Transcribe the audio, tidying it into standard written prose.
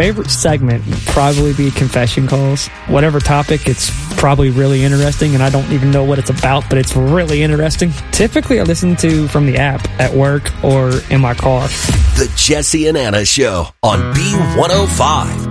favorite segment would probably be confession calls. Whatever topic, it's probably really interesting, and I don't even know what it's about, but it's really interesting. Typically, I listen to from the app at work or in my car. The Jesse and Anna Show on B105.